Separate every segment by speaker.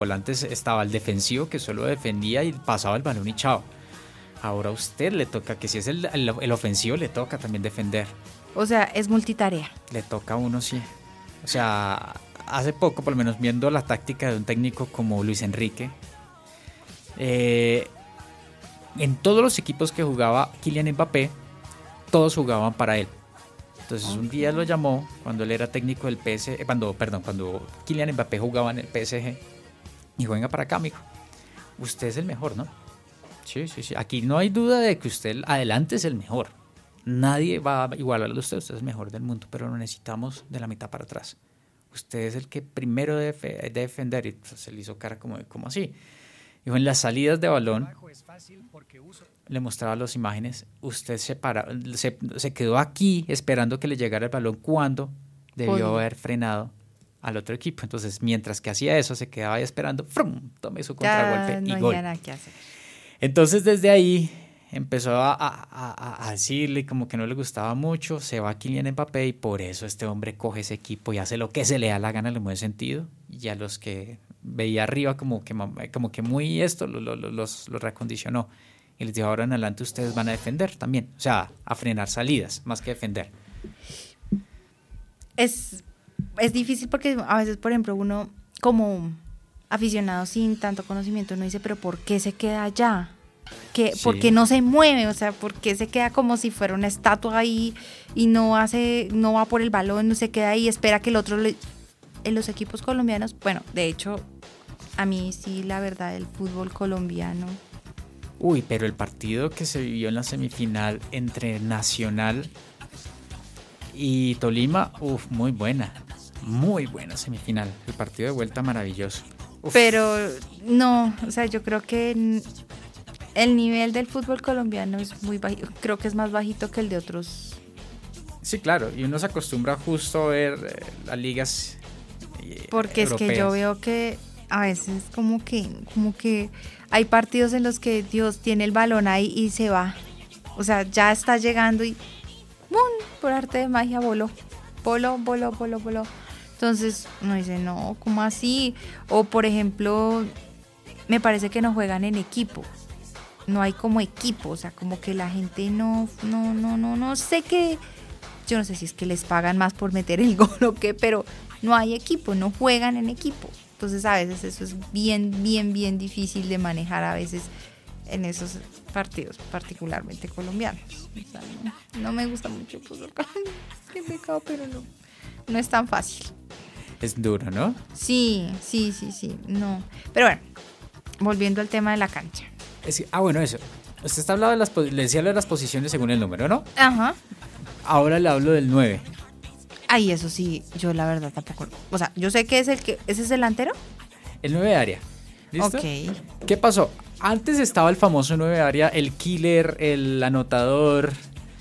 Speaker 1: Antes estaba el defensivo que solo defendía y pasaba el balón y chao. Ahora a usted le toca, que si es el ofensivo, le toca también defender.
Speaker 2: O sea, es multitarea.
Speaker 1: Le toca a uno, sí. O sea, hace poco, por lo menos viendo la táctica de un técnico como Luis Enrique, en todos los equipos que jugaba Kylian Mbappé, todos jugaban para él. Entonces un día lo llamó cuando él era técnico del PSG, cuando Kylian Mbappé jugaba en el PSG, y venga para acá, amigo. Usted es el mejor, ¿no? Sí. Aquí no hay duda de que usted adelante es el mejor. Nadie va a igualarlo a usted es el mejor del mundo, pero lo necesitamos de la mitad para atrás. Usted es el que primero debe defender. Y se le hizo cara como así. Dijo, en las salidas de balón, le mostraba las imágenes, usted se quedó aquí esperando que le llegara el balón cuando debió haber frenado al otro equipo. Entonces, mientras que hacía eso, se quedaba ahí esperando, ¡frum! Tome su contragolpe y gol.
Speaker 2: Nada que hacer.
Speaker 1: Entonces, desde ahí empezó a decirle como que no le gustaba mucho, se va a Kylian Mbappé y por eso este hombre coge ese equipo y hace lo que se le da la gana en el buen sentido. Y a los que veía arriba como que muy esto los reacondicionó. Y les dijo, ahora en adelante ustedes van a defender también. O sea, a frenar salidas, más que defender.
Speaker 2: Es difícil porque a veces, por ejemplo, uno como aficionado sin tanto conocimiento, uno dice, pero ¿por qué se queda allá? Sí. ¿Por qué no se mueve? O sea, ¿por qué se queda como si fuera una estatua ahí y no va por el balón, no se queda ahí, espera que el otro en los equipos colombianos, bueno, de hecho, a mí sí, la verdad, el fútbol colombiano.
Speaker 1: Uy, pero el partido que se vivió en la semifinal entre Nacional y Tolima, muy buena semifinal. El partido de vuelta maravilloso.
Speaker 2: Pero no, o sea, yo creo que el nivel del fútbol colombiano es muy bajito, creo que es más bajito que el de otros.
Speaker 1: Sí, claro, y uno se acostumbra justo a ver las ligas
Speaker 2: porque
Speaker 1: europeas.
Speaker 2: Es que yo veo que a veces como que hay partidos en los que Dios tiene el balón ahí y se va. O sea, ya está llegando y ¡bum! Por arte de magia voló. Entonces uno dice, no, ¿cómo así? O por ejemplo, me parece que no juegan en equipo. No hay como equipo, o sea, como que la gente no sé qué. Yo no sé si es que les pagan más por meter el gol o qué, pero no hay equipo, no juegan en equipo. Entonces a veces eso es bien difícil de manejar a veces en esos partidos, particularmente colombianos. O sea, no me gusta mucho el fútbol colombiano. Qué pecado, pero no es tan fácil.
Speaker 1: Es duro, ¿no?
Speaker 2: Sí, no. Pero bueno, volviendo al tema de la cancha.
Speaker 1: Bueno, eso. Usted está hablando le decía lo de las posiciones según el número, ¿no?
Speaker 2: Ajá.
Speaker 1: Ahora le hablo del 9.
Speaker 2: Ay, eso sí, yo la verdad tampoco. O sea, yo sé que ese es delantero.
Speaker 1: El 9 de área. ¿Listo?
Speaker 2: Ok.
Speaker 1: ¿Qué pasó? Antes estaba el famoso 9 de área, el killer, el anotador,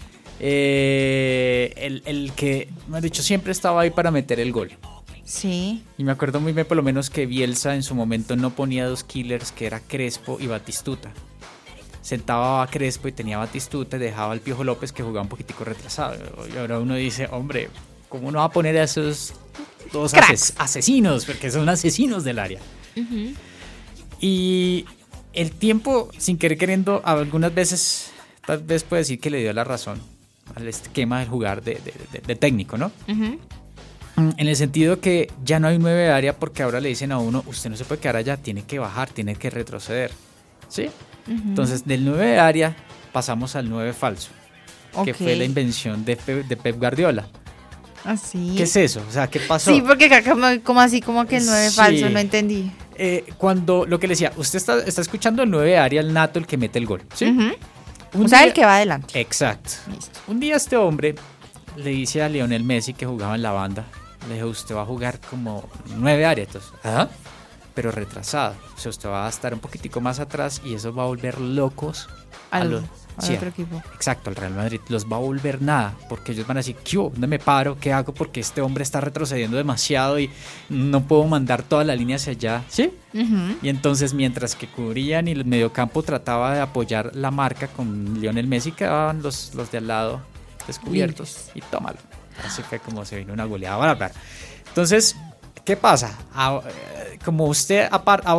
Speaker 1: el que, me han dicho, siempre estaba ahí para meter el gol.
Speaker 2: Sí.
Speaker 1: Y me acuerdo muy bien, por lo menos, que Bielsa en su momento no ponía dos killers, que era Crespo y Batistuta. Sentaba a Crespo y tenía a Batistuta y dejaba al Piojo López, que jugaba un poquitico retrasado. Y ahora uno dice, hombre, ¿cómo no va a poner a esos dos asesinos? Porque son asesinos del área. Uh-huh. Y el tiempo, sin querer queriendo, algunas veces, tal vez puede decir que le dio la razón al esquema del jugar de técnico, ¿no? Uh-huh. En el sentido que ya no hay un 9 de área, porque ahora le dicen a uno, usted no se puede quedar allá, tiene que bajar, tiene que retroceder, ¿sí? Uh-huh. Entonces, del 9 de área pasamos al 9 falso, que fue la invención de Pep Guardiola.
Speaker 2: ¿Así?
Speaker 1: ¿Qué es eso? O sea, ¿qué pasó?
Speaker 2: Sí, porque acá como así, como que el 9 falso, no entendí.
Speaker 1: Cuando, lo que le decía, usted está escuchando el 9 de área, el nato, el que mete el gol, ¿sí?
Speaker 2: Uh-huh. O sea, el que va adelante.
Speaker 1: Exacto.
Speaker 2: Listo.
Speaker 1: Un día este hombre le dice a Lionel Messi, que jugaba en la banda, le dijo, usted va a jugar como 9 áreas, entonces, pero retrasado. O sea, usted va a estar un poquitico más atrás y eso va a volver locos
Speaker 2: al otro equipo.
Speaker 1: Exacto, al Real Madrid. Los va a volver nada, porque ellos van a decir, ¿dónde me paro? ¿Qué hago? Porque este hombre está retrocediendo demasiado y no puedo mandar toda la línea hacia allá, ¿sí? Uh-huh. Y entonces, mientras que cubrían y el mediocampo trataba de apoyar la marca con Lionel Messi, quedaban los de al lado descubiertos y tómalo. Así fue como se vino una goleada bárbara. Entonces, ¿Qué pasa? Como usted